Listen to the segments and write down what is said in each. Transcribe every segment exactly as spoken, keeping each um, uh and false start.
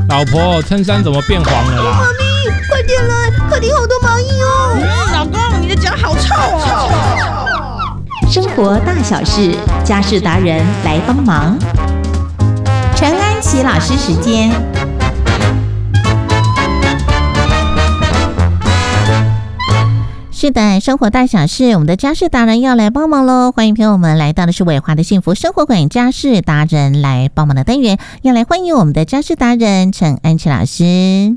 老婆，衬衫怎么变黄了啦？ 妈咪，快点来，客厅好多蚂蚁哦！ 嗯，老公，你的脚好臭哦！ 生活大小事，家事达人来帮忙。陈安琪老师时间。是的，生活大小事，我们的家事达人要来帮忙喽！欢迎朋友们来到的是伟华的幸福生活馆家事达人来帮忙的单元，要来欢迎我们的家事达人陈安琪老师。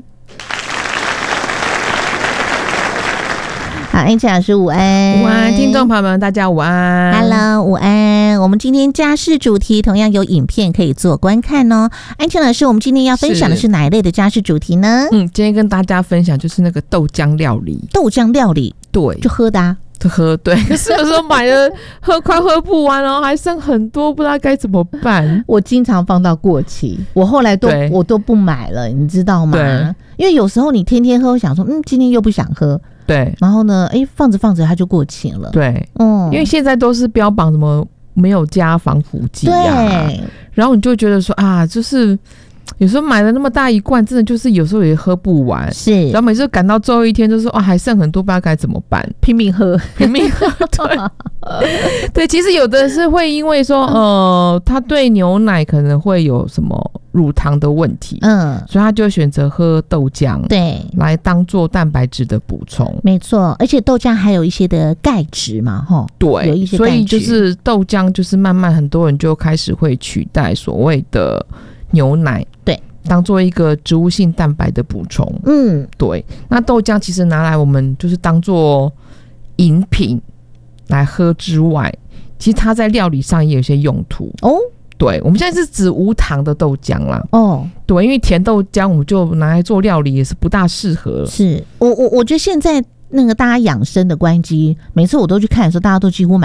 好，安琪老师午安。 午安，听众朋友们，大家午安。 Hello， 午安。我们今天家事主题同样有影片可以做观看哦。安琪老师，我们今天要分享的是哪一类的家事主题呢？ 嗯，今天跟大家分享就是那个豆浆料理。 豆浆料理， 对， 就喝的啊。 就喝，对，可是有时候买了喝快喝不完哦，还剩很多，不知道该怎么办。 我经常放到过期，我后来都我都不买了，你知道吗？ 对， 因为有时候你天天喝，我想说，嗯，今天又不想喝， 对， 然后呢，哎，放着放着它就过期了， 对， 嗯， 因为现在都是标榜什么没有加防腐剂啊，对，然后你就觉得说啊，就是。有时候买了那么大一罐，真的就是有时候也喝不完， 是， 然后每次赶到最后一天就说啊，还剩很多，不知道该怎么办， 拼命喝， 拼命喝，对，对，其实有的是会因为说，呃，他对牛奶可能会有什么乳糖的问题，嗯，所以他就选择喝豆浆， 对， 来当做蛋白质的补充， 没错，而且豆浆还有一些的钙质嘛，哈， 对， 有一些钙质， 所以就是豆浆就是慢慢很多人就开始会取代所谓的牛奶， 对， 当做一个植物性蛋白的补充。嗯，对。那豆浆其实拿来我们就是当做饮品来喝之外，其实它在料理上也有一些用途哦。对，我们现在是指无糖的豆浆啦。哦，对，因为甜豆浆我们就拿来做料理也是不大适合。 是我我我觉得现在那个大家养生的关机，每次我都去看的时候，大家都几乎买